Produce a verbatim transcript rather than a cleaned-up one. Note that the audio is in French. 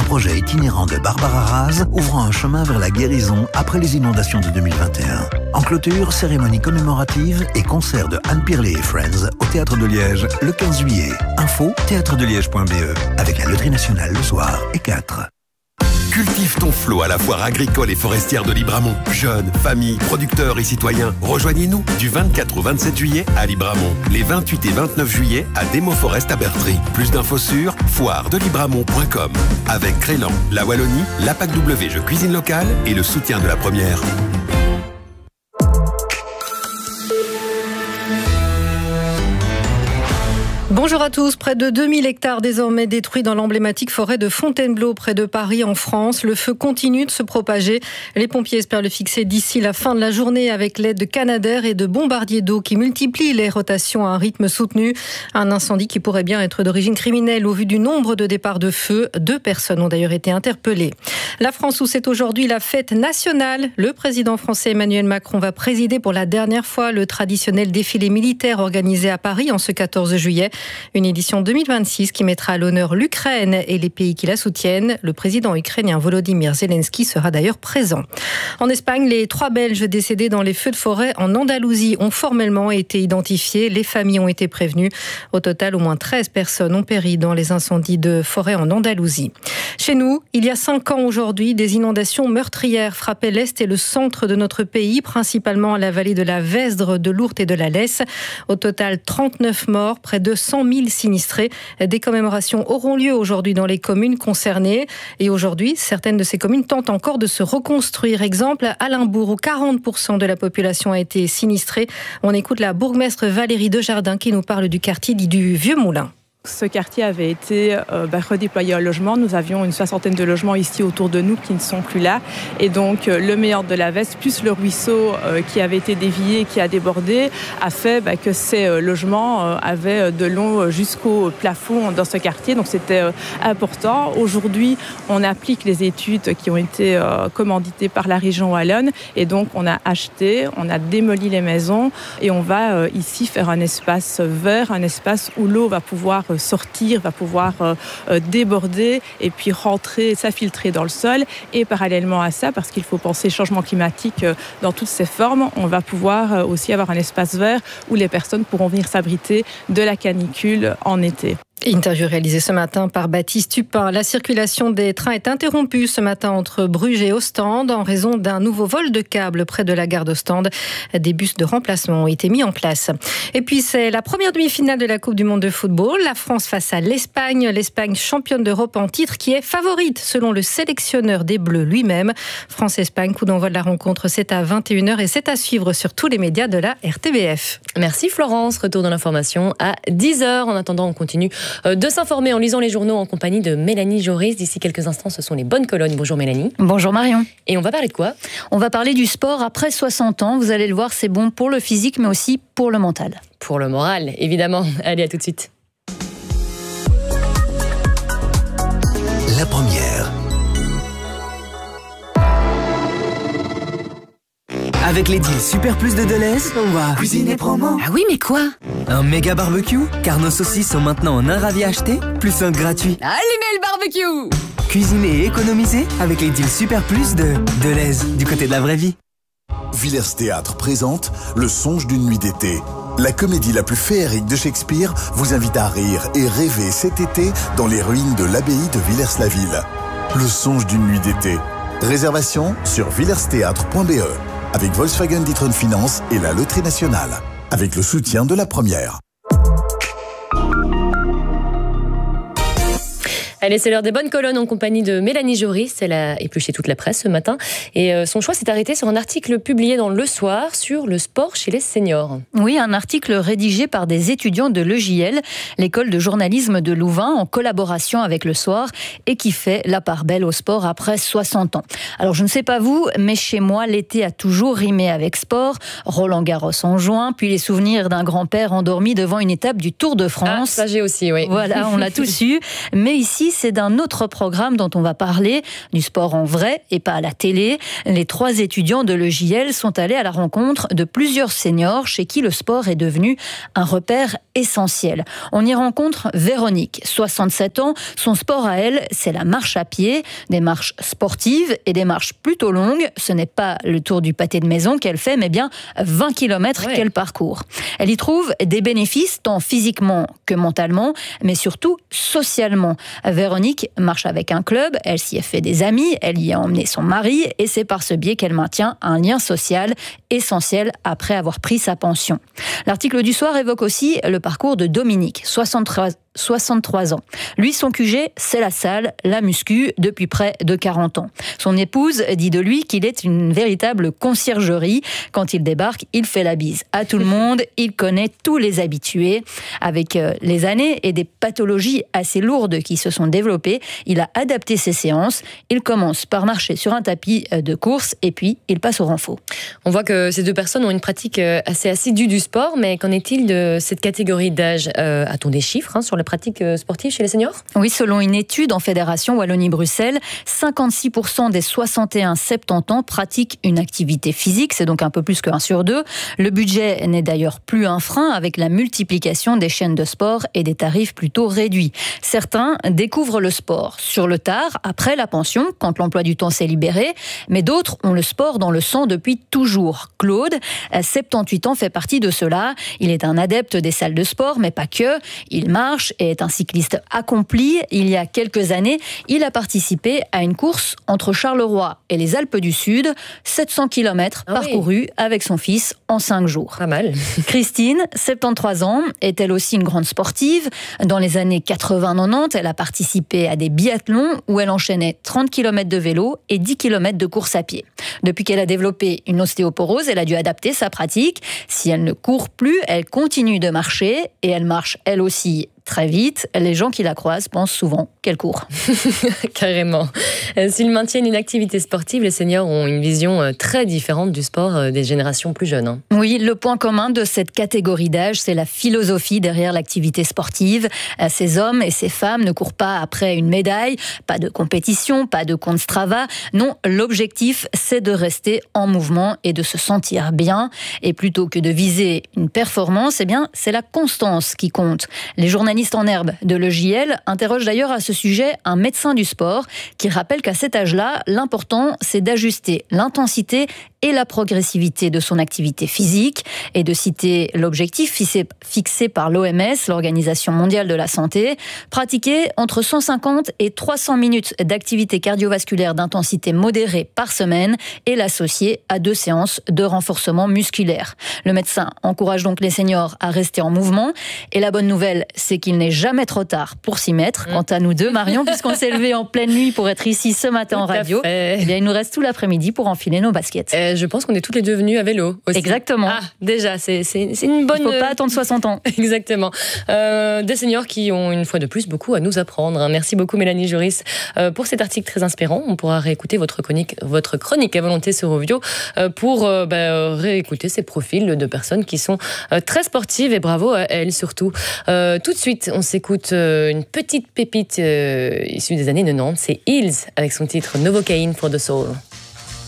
projet itinérant de Barbara Raz, ouvrant un chemin vers la guérison après les inondations de deux mille vingt et un. En clôture, cérémonie commémorative et concert de Anne Pirlet et Friends au Théâtre de Liège le quinze juillet. Info théâtre de liège point b e avec la Loterie Nationale le soir et quatre. Cultive ton flot à la foire agricole et forestière de Libramont. Jeunes, familles, producteurs et citoyens, rejoignez-nous du vingt-quatre au vingt-sept juillet à Libramont. Les vingt-huit et vingt-neuf juillet à Demo Forest à Bertry. Plus d'infos sur foire de libramont point com. Avec Crélan, la Wallonie, l'A P A C W Jeux Cuisine Locale et le soutien de la Première. Bonjour à tous. Près de deux mille hectares désormais détruits dans l'emblématique forêt de Fontainebleau près de Paris en France. Le feu continue de se propager. Les pompiers espèrent le fixer d'ici la fin de la journée avec l'aide de canadaires et de bombardiers d'eau qui multiplient les rotations à un rythme soutenu. Un incendie qui pourrait bien être d'origine criminelle au vu du nombre de départs de feu. Deux personnes ont d'ailleurs été interpellées. La France où c'est aujourd'hui la fête nationale. Le président français Emmanuel Macron va présider pour la dernière fois le traditionnel défilé militaire organisé à Paris en ce quatorze juillet. Une édition deux mille vingt-six qui mettra à l'honneur l'Ukraine et les pays qui la soutiennent. Le président ukrainien Volodymyr Zelensky sera d'ailleurs présent. En Espagne, les trois Belges décédés dans les feux de forêt en Andalousie ont formellement été identifiés. Les familles ont été prévenues. Au total, au moins treize personnes ont péri dans les incendies de forêt en Andalousie. Chez nous, il y a cinq ans aujourd'hui, des inondations meurtrières frappaient l'Est et le centre de notre pays, principalement à la vallée de la Vesdre, de l'Ourthe et de la Lesse. Au total, trente-neuf morts, près de cent mille sinistrés. Des commémorations auront lieu aujourd'hui dans les communes concernées. Et aujourd'hui, certaines de ces communes tentent encore de se reconstruire. Exemple, à Limbourg, où quarante pour cent de la population a été sinistrée. On écoute la bourgmestre Valérie Desjardins qui nous parle du quartier dit du Vieux Moulin. Ce quartier avait été euh, bah, redéployé en logement. Nous avions une soixantaine de logements ici autour de nous qui ne sont plus là. Et donc, euh, le meilleur de la Veste, plus le ruisseau euh, qui avait été dévié, qui a débordé, a fait bah, que ces euh, logements euh, avaient de l'eau jusqu'au plafond dans ce quartier. Donc, c'était euh, important. Aujourd'hui, on applique les études qui ont été euh, commanditées par la région wallonne. Et donc, on a acheté, on a démoli les maisons et on va euh, ici faire un espace vert, un espace où l'eau va pouvoir sortir, va pouvoir euh, déborder et puis rentrer, s'infiltrer dans le sol. Et parallèlement à ça, parce qu'il faut penser changement climatique euh, dans toutes ses formes, on va pouvoir euh, aussi avoir un espace vert où les personnes pourront venir s'abriter de la canicule en été. Interview réalisée ce matin par Baptiste Tupin. La circulation des trains est interrompue ce matin entre Bruges et Ostende en raison d'un nouveau vol de câbles près de la gare d'Ostende. Des bus de remplacement ont été mis en place. Et puis c'est la première demi-finale de la Coupe du Monde de football. La France face à l'Espagne. L'Espagne championne d'Europe en titre qui est favorite selon le sélectionneur des Bleus lui-même. France-Espagne, coup d'envoi de la rencontre, c'est à vingt et une heures et c'est à suivre sur tous les médias de la R T B F. Merci Florence. Retour de l'information à dix heures. En attendant, on continue de s'informer en lisant les journaux en compagnie de Mélanie Joris. D'ici quelques instants, ce sont les bonnes colonnes. Bonjour Mélanie. Bonjour Marion. Et on va parler de quoi ? On va parler du sport après soixante ans. Vous allez le voir, c'est bon pour le physique, mais aussi pour le mental. Pour le moral, évidemment. Allez, à tout de suite. La Première. Avec les deals Super Plus de Deleuze, on va cuisiner promo. Ah oui, mais quoi ? Un méga barbecue, car nos saucisses sont maintenant en un ravi acheté, plus un gratuit. Allumez le barbecue ! Cuisiner et économiser avec les deals Super Plus de Deleuze, du côté de la vraie vie. Villers Théâtre présente Le Songe d'une nuit d'été. La comédie la plus féerique de Shakespeare vous invite à rire et rêver cet été dans les ruines de l'abbaye de Villers-la-Ville. Le Songe d'une nuit d'été. Réservation sur villers théâtre point b e. Avec Volkswagen D'Ieteren Finance et la Loterie Nationale, avec le soutien de la Première. Allez, c'est l'heure des bonnes colonnes en compagnie de Mélanie Joris. Elle a épluché toute la presse ce matin. Et son choix s'est arrêté sur un article publié dans Le Soir sur le sport chez les seniors. Oui, un article rédigé par des étudiants de l'E J L, l'école de journalisme de Louvain, en collaboration avec Le Soir, et qui fait la part belle au sport après soixante ans. Alors, je ne sais pas vous, mais chez moi, l'été a toujours rimé avec sport. Roland Garros en juin, puis les souvenirs d'un grand-père endormi devant une étape du Tour de France. Ah, ça j'ai aussi, oui. Voilà, on l'a tous eu. Mais ici, fois-ci, c'est d'un autre programme dont on va parler, du sport en vrai et pas à la télé. Les trois étudiants de l'E J L sont allés à la rencontre de plusieurs seniors chez qui le sport est devenu un repère essentiel. On y rencontre Véronique, soixante-sept ans. Son sport à elle, c'est la marche à pied, des marches sportives et des marches plutôt longues. Ce n'est pas le tour du pâté de maison qu'elle fait, mais bien vingt kilomètres ouais. qu'elle parcourt. Elle y trouve des bénéfices, tant physiquement que mentalement, mais surtout socialement. Véronique marche avec un club, elle s'y a fait des amis, elle y a emmené son mari, et c'est par ce biais qu'elle maintient un lien social essentiel après avoir pris sa pension. L'article du soir évoque aussi le parcours de Dominique, soixante-trois soixante-trois ans. Lui, son Q G, c'est la salle, la muscu, depuis près de quarante ans. Son épouse dit de lui qu'il est une véritable conciergerie. Quand il débarque, il fait la bise à tout le monde, il connaît tous les habitués. Avec les années et des pathologies assez lourdes qui se sont développées, il a adapté ses séances. Il commence par marcher sur un tapis de course et puis il passe au renfort. On voit que ces deux personnes ont une pratique assez assidue du sport, mais qu'en est-il de cette catégorie d'âge? euh, A-t-on des chiffres hein, sur la pratique sportive chez les seniors? Oui, selon une étude en Fédération Wallonie-Bruxelles, cinquante-six pour cent des soixante et un soixante-dix ans pratiquent une activité physique, c'est donc un peu plus qu'un sur deux. Le budget n'est d'ailleurs plus un frein avec la multiplication des chaînes de sport et des tarifs plutôt réduits. Certains découvrent le sport sur le tard, après la pension, quand l'emploi du temps s'est libéré, mais d'autres ont le sport dans le sang depuis toujours. Claude, soixante-dix-huit ans, fait partie de ceux-là. Il est un adepte des salles de sport, mais pas que. Il marche et est un cycliste accompli. Il y a quelques années, il a participé à une course entre Charleroi et les Alpes du Sud, sept cents kilomètres ah parcourus oui. avec son fils en cinq jours. Pas mal. Christine, soixante-treize ans, est elle aussi une grande sportive. Dans les années quatre-vingts quatre-vingt-dix, elle a participé à des biathlons où elle enchaînait trente kilomètres de vélo et dix kilomètres de course à pied. Depuis qu'elle a développé une ostéoporose, elle a dû adapter sa pratique. Si elle ne court plus, elle continue de marcher et elle marche elle aussi très vite. Les gens qui la croisent pensent souvent qu'elle court. Carrément. S'ils maintiennent une activité sportive, les seniors ont une vision très différente du sport des générations plus jeunes. Hein. Oui, le point commun de cette catégorie d'âge, c'est la philosophie derrière l'activité sportive. Ces hommes et ces femmes ne courent pas après une médaille, pas de compétition, pas de compte Strava. Non, l'objectif, c'est de rester en mouvement et de se sentir bien. Et plutôt que de viser une performance, eh bien, c'est la constance qui compte. Les journalistes en herbe de l'E J L interroge d'ailleurs à ce sujet un médecin du sport qui rappelle qu'à cet âge-là, l'important, c'est d'ajuster l'intensité et la progressivité de son activité physique et de citer l'objectif fixé par l'O M S, l'Organisation mondiale de la santé, pratiquer entre cent cinquante et trois cents minutes d'activité cardiovasculaire d'intensité modérée par semaine et l'associer à deux séances de renforcement musculaire. Le médecin encourage donc les seniors à rester en mouvement et la bonne nouvelle, c'est qu'il n'est jamais trop tard pour s'y mettre. Quant à nous deux, Marion, puisqu'on s'est levé en pleine nuit pour être ici ce matin en radio, eh bien, il nous reste tout l'après-midi pour enfiler nos baskets. Euh, je pense qu'on est toutes les deux venues à vélo aussi. Exactement. Ah, déjà, c'est, c'est, c'est une bonne... Il ne faut pas attendre soixante ans. Exactement. Euh, des seniors qui ont une fois de plus beaucoup à nous apprendre. Merci beaucoup Mélanie Joris euh, pour cet article très inspirant. On pourra réécouter votre chronique, votre chronique à volonté sur Ovio euh, pour euh, bah, réécouter ces profils de personnes qui sont euh, très sportives et bravo à elles surtout. Euh, tout de suite, on s'écoute euh, une petite pépite euh, issue des années quatre-vingt-dix. C'est Hills avec son titre Novocaine for the Soul.